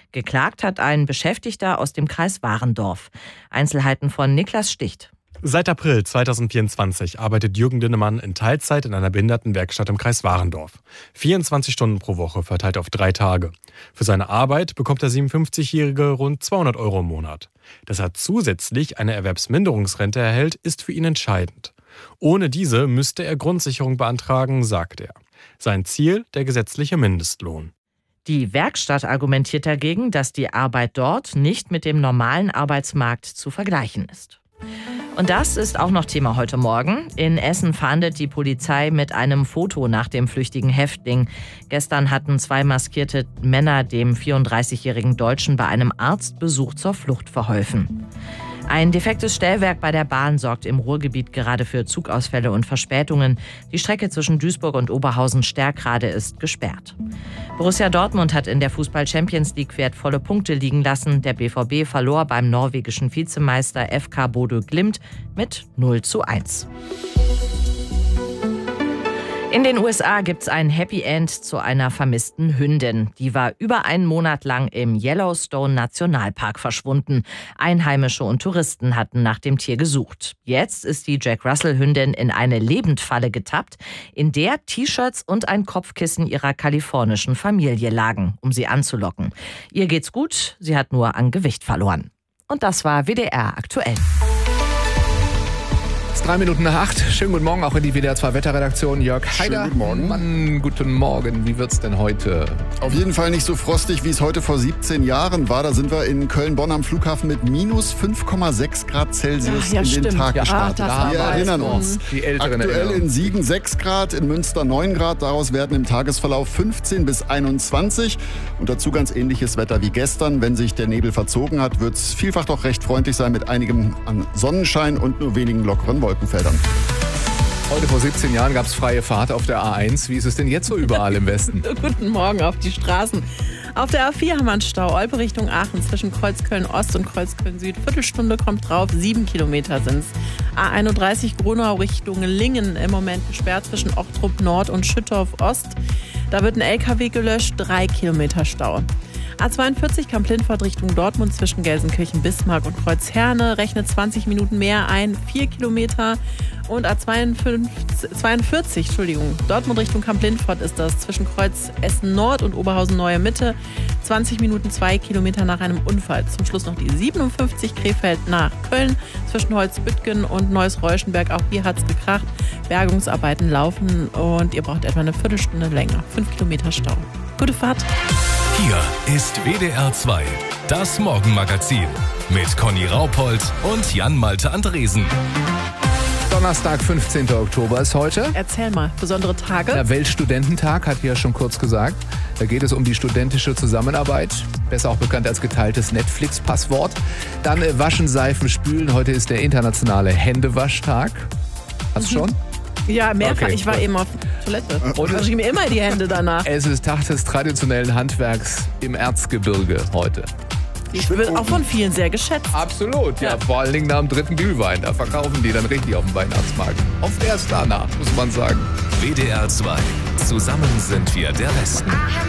Geklagt hat ein Beschäftigter aus dem Kreis Warendorf. Einzelheiten von Niklas Sticht. Seit April 2024 arbeitet Jürgen Dinnemann in Teilzeit in einer Behindertenwerkstatt im Kreis Warendorf. 24 Stunden pro Woche verteilt auf 3 Tage. Für seine Arbeit bekommt der 57-Jährige rund 200 € im Monat. Dass er zusätzlich eine Erwerbsminderungsrente erhält, ist für ihn entscheidend. Ohne diese müsste er Grundsicherung beantragen, sagt er. Sein Ziel, der gesetzliche Mindestlohn. Die Werkstatt argumentiert dagegen, dass die Arbeit dort nicht mit dem normalen Arbeitsmarkt zu vergleichen ist. Und das ist auch noch Thema heute Morgen. In Essen fahndet die Polizei mit einem Foto nach dem flüchtigen Häftling. Gestern hatten 2 maskierte Männer dem 34-jährigen Deutschen bei einem Arztbesuch zur Flucht verholfen. Ein defektes Stellwerk bei der Bahn sorgt im Ruhrgebiet gerade für Zugausfälle und Verspätungen. Die Strecke zwischen Duisburg und Oberhausen-Stärkrade ist gesperrt. Borussia Dortmund hat in der Fußball-Champions-League wertvolle Punkte liegen lassen. Der BVB verlor beim norwegischen Vizemeister FK Bodø Glimt mit 0:1. In den USA gibt's ein Happy End zu einer vermissten Hündin. Die war über einen Monat lang im Yellowstone Nationalpark verschwunden. Einheimische und Touristen hatten nach dem Tier gesucht. Jetzt ist die Jack Russell-Hündin in eine Lebendfalle getappt, in der T-Shirts und ein Kopfkissen ihrer kalifornischen Familie lagen, um sie anzulocken. Ihr geht's gut, sie hat nur an Gewicht verloren. Und das war WDR aktuell. 7:03. Schönen guten Morgen auch in die WDR 2 Wetterredaktion. Jörg Haider. Schönen guten Morgen. Mann, guten Morgen. Wie wird's denn heute? Auf jeden Fall nicht so frostig, wie es heute vor 17 Jahren war. Da sind wir in Köln-Bonn am Flughafen mit minus 5,6 Grad Celsius in den Tag gestartet. das Wir erinnern uns. Die Älteren Aktuell erinnern. in Siegen 6 Grad, in Münster 9 Grad. Daraus werden im Tagesverlauf 15 bis 21. Und dazu ganz ähnliches Wetter wie gestern. Wenn sich der Nebel verzogen hat, wird es vielfach doch recht freundlich sein mit einigem an Sonnenschein und nur wenigen lockeren Wolkenfeldern. Heute vor 17 Jahren gab es freie Fahrt auf der A1. Wie ist es denn jetzt so überall im Westen? Guten Morgen auf die Straßen. Auf der A4 haben wir einen Stau. Olpe Richtung Aachen zwischen Kreuzköln-Ost und Kreuzköln-Süd. Viertelstunde kommt drauf, 7 Kilometer sind's. A31 Grunau Richtung Lingen im Moment gesperrt zwischen Ochtrup Nord und Schüttorf-Ost. Da wird ein LKW gelöscht, 3 Kilometer Stau. A42 Kamp-Lindfort Richtung Dortmund zwischen Gelsenkirchen-Bismarck und Kreuzherne. Rechnet 20 Minuten mehr ein, 4 Kilometer. Und A42, Dortmund Richtung Kamp-Lindfort ist das. Zwischen Kreuz Essen Nord und Oberhausen Neue Mitte. 20 Minuten, 2 Kilometer nach einem Unfall. Zum Schluss noch die 57 Krefeld nach Köln. Zwischen Holzbüttgen und Neuss-Reuschenberg. Auch hier hat's gekracht. Bergungsarbeiten laufen und ihr braucht etwa eine Viertelstunde länger. 5 Kilometer Stau. Gute Fahrt. Hier ist WDR 2, das Morgenmagazin mit Conny Raupold und Jan-Malte Andresen. Donnerstag, 15. Oktober ist heute. Erzähl mal, besondere Tage. Der Weltstudententag, hat ja schon kurz gesagt. Da geht es um die studentische Zusammenarbeit, besser auch bekannt als geteiltes Netflix-Passwort. Dann Waschen, Seifen, Spülen. Heute ist der internationale Händewaschtag. Hast du schon? Ja, mehrfach. Okay, ich war gut. eben auf Toilette. Und wasche ich mir immer die Hände danach. Es ist Tag des traditionellen Handwerks im Erzgebirge heute. Ich wird auch von vielen sehr geschätzt. Absolut, ja. Vor allen Dingen nach dem 3. Glühwein. Da verkaufen die dann richtig auf dem Weihnachtsmarkt. Oft erst danach, muss man sagen. WDR 2, zusammen sind wir der Westen.